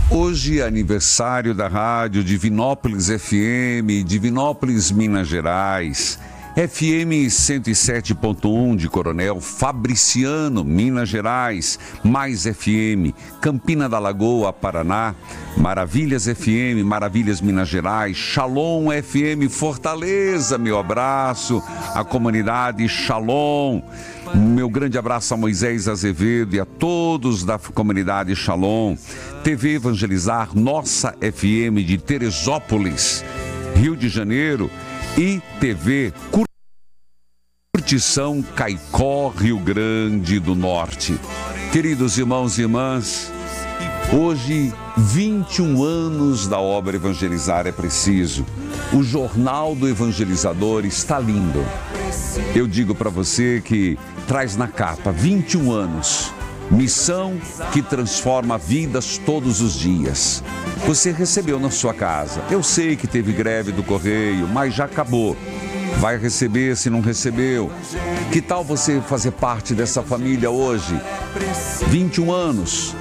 Hoje é aniversário da rádio Divinópolis FM, Divinópolis, Minas Gerais. FM 107.1 de Coronel Fabriciano, Minas Gerais. Mais FM, Campina da Lagoa, Paraná. Maravilhas FM, Maravilhas, Minas Gerais. Shalom FM, Fortaleza, meu abraço. A comunidade Shalom. Meu grande abraço a Moisés Azevedo e a todos da comunidade Shalom. TV Evangelizar, Nossa FM de Teresópolis, Rio de Janeiro. E TV Curtição Caicó, Rio Grande do Norte. Queridos irmãos e irmãs, hoje 21 anos da obra Evangelizar é Preciso. O Jornal do Evangelizador está lindo. Eu digo para você que traz na capa 21 anos. Missão que transforma vidas todos os dias. Você recebeu na sua casa. Eu sei que teve greve do correio, mas já acabou. Vai receber se não recebeu. Que tal você fazer parte dessa família hoje? 21 anos.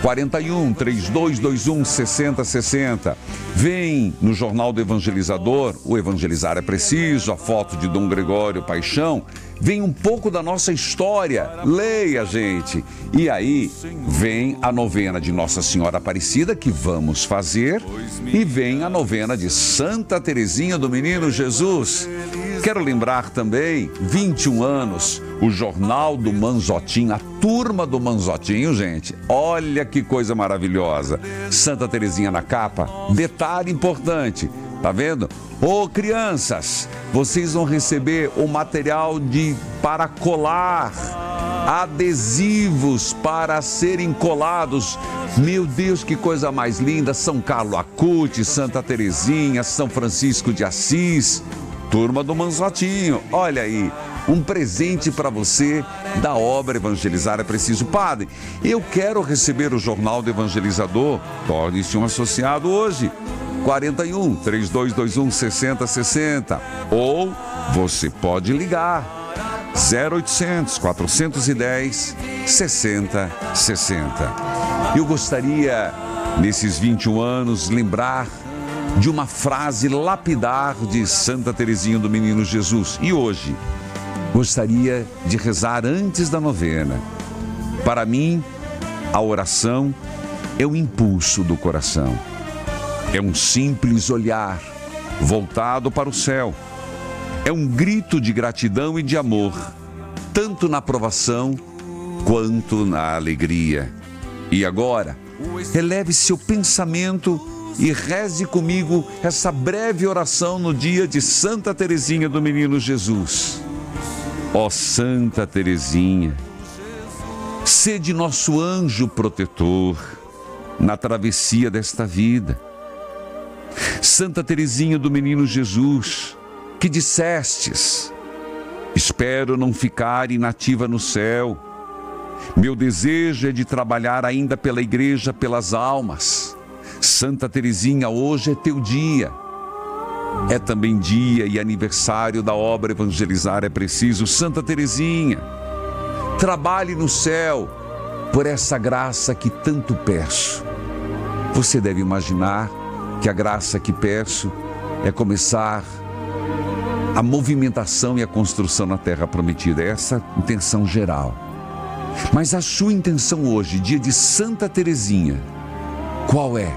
41-3221-6060. Vem no Jornal do Evangelizador, o Evangelizar é Preciso, a foto de Dom Gregório Paixão. Vem um pouco da nossa história. Leia, gente. E aí vem a novena de Nossa Senhora Aparecida, que vamos fazer. E vem a novena de Santa Teresinha do Menino Jesus. Quero lembrar também, 21 anos, o Jornal do Manzotinho, a turma do Manzotinho, gente. Olha que coisa maravilhosa. Santa Teresinha na capa. Detalhe importante. Tá vendo? Ô, crianças, vocês vão receber o material para colar, adesivos para serem colados. Meu Deus, que coisa mais linda! São Carlo Acuti, Santa Teresinha, São Francisco de Assis, turma do Manzotinho. Olha aí, um presente para você da obra Evangelizar é Preciso. Padre, eu quero receber o Jornal do Evangelizador. Torne-se um associado hoje. 41-3221-6060. Ou você pode ligar 0800 410 6060. Eu gostaria, nesses 21 anos, lembrar de uma frase lapidar de Santa Teresinha do Menino Jesus. E hoje, gostaria de rezar antes da novena. Para mim, a oração é o impulso do coração. É um simples olhar voltado para o céu. É um grito de gratidão e de amor, tanto na provação quanto na alegria. E agora, eleve seu pensamento e reze comigo essa breve oração no dia de Santa Teresinha do Menino Jesus. Ó Santa Teresinha, sede nosso anjo protetor na travessia desta vida. Santa Teresinha do Menino Jesus, que dissestes: espero não ficar inativa no céu. Meu desejo é de trabalhar ainda pela igreja, pelas almas. Santa Teresinha, hoje é teu dia. É também dia e aniversário da obra Evangelizar é Preciso. Santa Teresinha, trabalhe no céu por essa graça que tanto peço. Você deve imaginar que a graça que peço é começar a movimentação e a construção na terra prometida. Essa é a intenção geral. Mas a sua intenção hoje, dia de Santa Teresinha, qual é?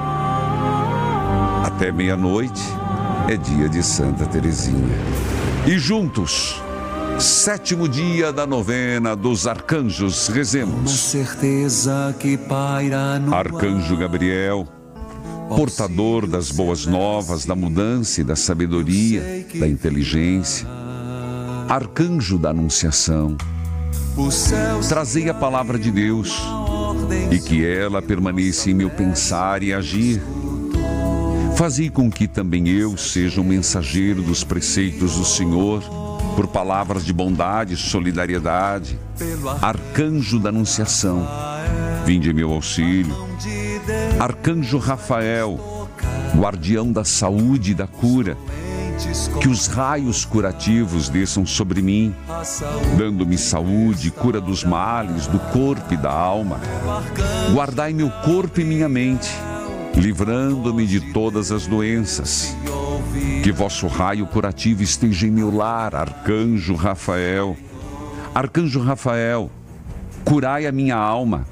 Até meia-noite é dia de Santa Teresinha. E juntos, 7º dia da novena dos arcanjos, rezemos. Uma certeza que paira no Arcanjo Gabriel, portador das boas novas, da mudança e da sabedoria, da inteligência. Arcanjo da Anunciação, trazei a palavra de Deus e que ela permaneça em meu pensar e agir. Fazei com que também eu seja um mensageiro dos preceitos do Senhor, por palavras de bondade e solidariedade. Arcanjo da Anunciação, vinde em meu auxílio. Arcanjo Rafael, guardião da saúde e da cura, Que os raios curativos desçam sobre mim, dando-me saúde, cura dos males, do corpo e da alma. Guardai meu corpo e minha mente, livrando-me de todas as doenças. Que vosso raio curativo esteja em meu lar, Arcanjo Rafael. Arcanjo Rafael, curai a minha alma,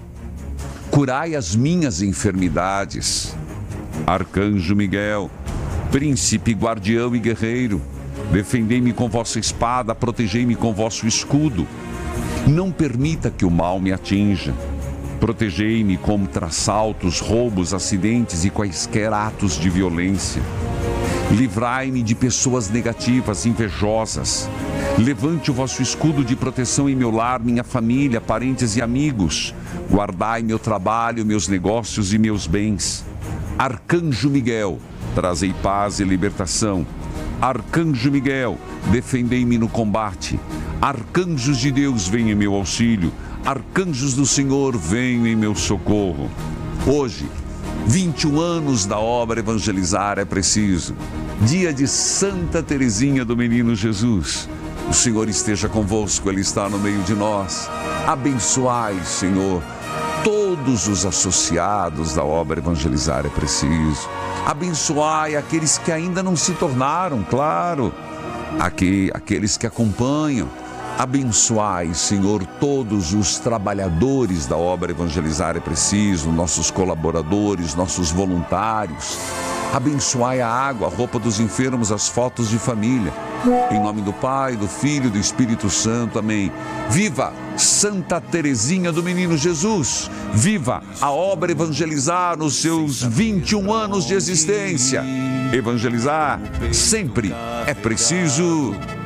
curai as minhas enfermidades. Arcanjo Miguel, príncipe, guardião e guerreiro, defendei-me com vossa espada, protegei-me com vosso escudo. Não permita que o mal me atinja. Protegei-me contra assaltos, roubos, acidentes e quaisquer atos de violência. Livrai-me de pessoas negativas, invejosas. Levante o vosso escudo de proteção em meu lar, minha família, parentes e amigos. Guardai meu trabalho, meus negócios e meus bens. Arcanjo Miguel, trazei paz e libertação. Arcanjo Miguel, defendei-me no combate. Arcanjos de Deus, venham em meu auxílio. Arcanjos do Senhor, venham em meu socorro. Hoje, 21 anos da obra Evangelizar é Preciso. Dia de Santa Teresinha do Menino Jesus. O Senhor esteja convosco, Ele está no meio de nós. Abençoai, Senhor, todos os associados da obra Evangelizar é Preciso. Abençoai aqueles que ainda não se tornaram, claro, aqueles que acompanham. Abençoai, Senhor, todos os trabalhadores da obra Evangelizar é Preciso, nossos colaboradores, nossos voluntários. Abençoai a água, a roupa dos enfermos, as fotos de família. Em nome do Pai, do Filho e do Espírito Santo. Amém. Viva Santa Teresinha do Menino Jesus. Viva a obra Evangelizar nos seus 21 anos de existência. Evangelizar sempre é preciso.